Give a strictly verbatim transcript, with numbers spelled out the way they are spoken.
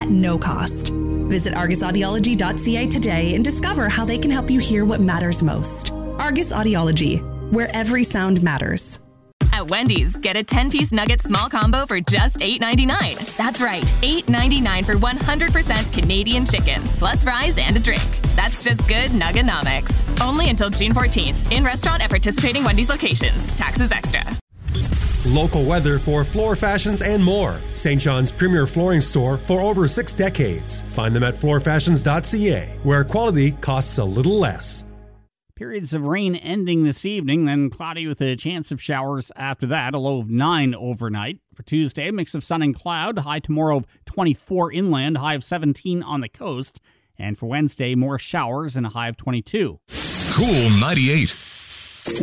at no cost. Visit argus audiology dot c a today and discover how they can help you hear what matters most. Argus Audiology, where every sound matters. At Wendy's, get a ten-piece nugget small combo for just eight ninety-nine. That's right, eight ninety-nine for one hundred percent Canadian chicken, plus fries and a drink. That's just good Nugganomics. Only until June fourteenth. In restaurant at participating Wendy's locations. Taxes extra. Local weather for floor fashions and more. Saint John's premier flooring store for over six decades. Find them at floor fashions dot c a, where quality costs a little less. Periods of rain ending this evening, then cloudy with a chance of showers after that. A low of nine overnight. For Tuesday, a mix of sun and cloud. High tomorrow of twenty-four inland, high of seventeen on the coast. And for Wednesday, more showers and a high of twenty-two. Cool ninety-eight.